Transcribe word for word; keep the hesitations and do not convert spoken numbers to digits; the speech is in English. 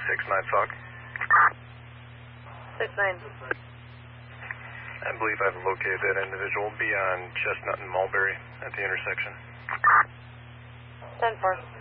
six nine F O C. six nine. I believe I've located that individual. Be on Chestnut and Mulberry at the intersection. ten four.